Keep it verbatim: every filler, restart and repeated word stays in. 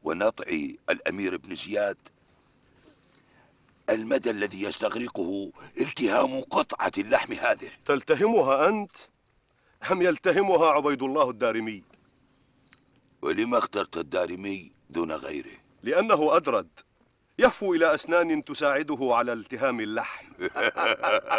ونطع الأمير بن زياد المدى الذي يستغرقه التهام قطعة اللحم هذه؟ تلتهمها أنت أم يلتهمها عبيد الله الدارمي؟ ولما اخترت الدارمي دون غيره؟ لأنه أدرد، يهفو إلى أسنان تساعده على التهام اللحم.